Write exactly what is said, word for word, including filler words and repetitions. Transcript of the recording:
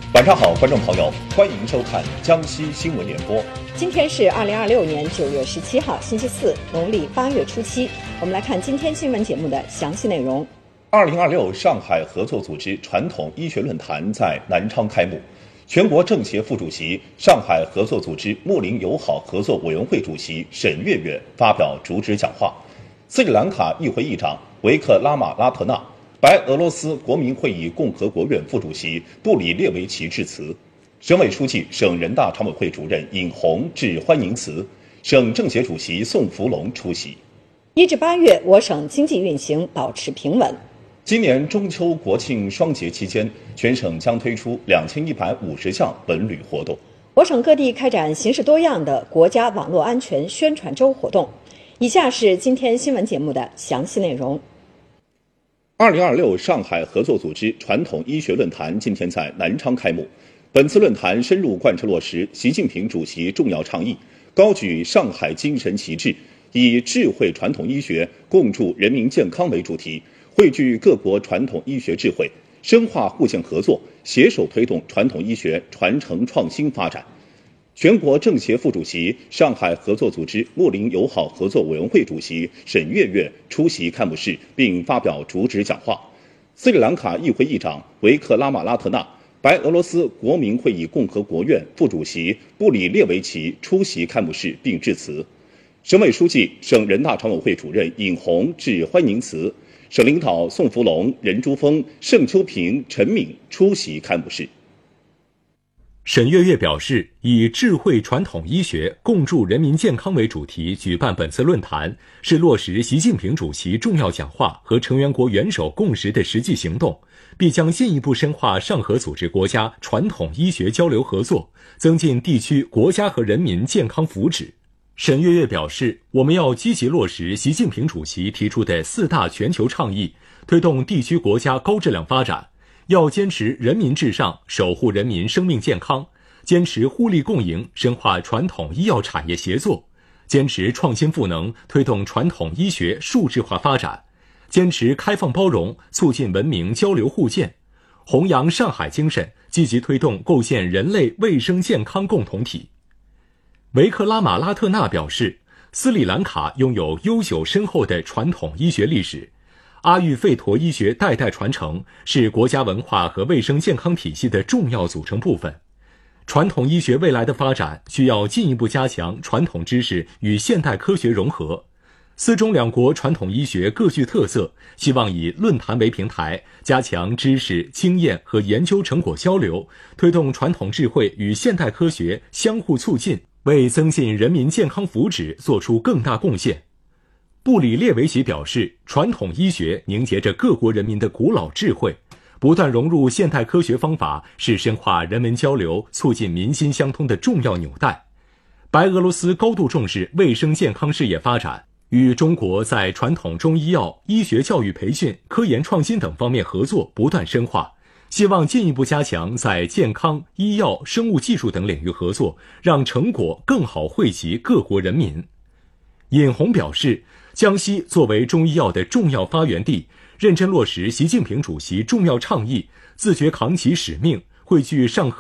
晚上好，观众朋友，欢迎收看江西新闻联播。 今天是二零二六年九月十七号，星期四，农历八月初七。我们来看今天新闻节目的详细内容。 二零二六上海合作组织传统医学论坛在南昌开幕，全国政协副主席、上海合作组织睦邻友好合作委员会主席沈月月发表主旨讲话。斯里兰卡议会议长维克拉马拉特纳、白俄罗斯国民会议共和国院副主席布里列维奇致辞，省委书记、省人大常委会主任尹红致欢迎词，省政协主席宋福龙出席。 一至八月，我省经济运行保持平稳。 今年中秋国庆双节期间，全省将推出两千一百五十项文旅活动。 我省各地开展形式多样的国家网络安全宣传周活动。以下是今天新闻节目的详细内容。 二零二六上海合作组织传统医学论坛今天在南昌开幕。本次论坛深入贯彻落实习近平主席重要倡议，高举上海精神旗帜，以智慧传统医学共筑人民健康为主题，汇聚各国传统医学智慧，深化互鉴合作，携手推动传统医学传承创新发展。全国政协副主席、上海合作组织睦邻友好合作委员会主席沈月月出席开幕式并发表主旨讲话。斯里兰卡议会议长维克拉马拉特纳、白俄罗斯国民会议共和国院副主席布里列维奇出席开幕式并致辞。省委书记、省人大常委会主任尹红致欢迎词，省领导宋福龙、任珠峰、盛秋平、陈敏出席开幕式。 沈月月表示，以智慧传统医学共筑人民健康为主题举办本次论坛，是落实习近平主席重要讲话和成员国元首共识的实际行动，必将进一步深化上合组织国家传统医学交流合作，增进地区、国家和人民健康福祉。沈月月表示，我们要积极落实习近平主席提出的四大全球倡议，推动地区国家高质量发展，要坚持人民至上，守护人民生命健康，坚持互利共赢，深化传统医药产业协作，坚持创新赋能，推动传统医学数字化发展，坚持开放包容，促进文明交流互鉴，弘扬上海精神，积极推动构建人类卫生健康共同体。维克拉马拉特纳表示，斯里兰卡拥有悠久深厚的传统医学历史，阿育吠陀医学代代传承，是国家文化和卫生健康体系的重要组成部分。传统医学未来的发展需要进一步加强传统知识与现代科学融合。斯中两国传统医学各具特色，希望以论坛为平台，加强知识、经验和研究成果交流，推动传统智慧与现代科学相互促进，为增进人民健康福祉做出更大贡献。布里列维奇表示，传统医学凝结着各国人民的古老智慧，不断融入现代科学方法，是深化人文交流、促进民心相通的重要纽带。白俄罗斯高度重视卫生健康事业发展，与中国在传统中医药、医学教育培训、科研创新等方面合作不断深化，希望进一步加强在健康、医药、生物技术等领域合作，让成果更好惠及各国人民。尹红表示，江西作为中医药的重要发源地，认真落实习近平主席重要倡议，自觉扛起使命，汇聚上合